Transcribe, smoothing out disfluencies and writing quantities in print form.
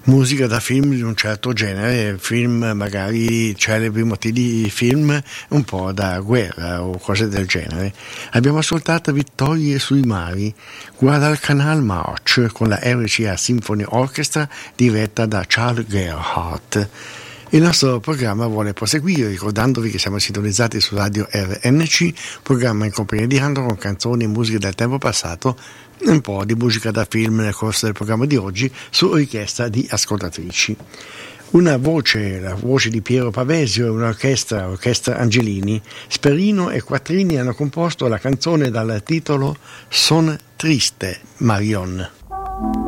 musica da film di un certo genere, film magari celebri motivi di film un po' da guerra o cose del genere. Abbiamo ascoltato Vittorie sui mari, Guadalcanal March con la RCA Symphony Orchestra diretta da Charles Gerhardt. Il nostro programma vuole proseguire ricordandovi che siamo sintonizzati su Radio RNC, programma in compagnia di Andro con canzoni e musiche del tempo passato, un po' di musica da film nel corso del programma di oggi su richiesta di ascoltatrici. Una voce, la voce di Piero Pavesio e un'orchestra, Orchestra Angelini, Sperino e Quattrini hanno composto la canzone dal titolo Son triste, Marion.